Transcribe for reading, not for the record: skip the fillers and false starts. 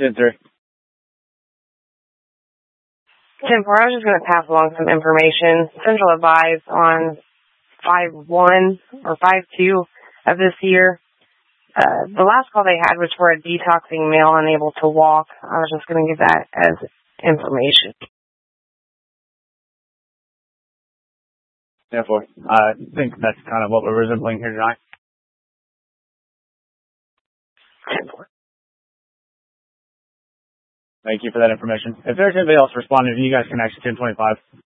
10-3. 10-4, I was just going to pass along some information. Central advised on 5-1 or 5-2 of this year. The last call they had was for a detoxing male unable to walk. I was just going to give that as information. 10-4. I think that's kind of what we're resembling here tonight. 10-4. Thank you for that information. If there's anybody else responding, you guys can actually 10-25.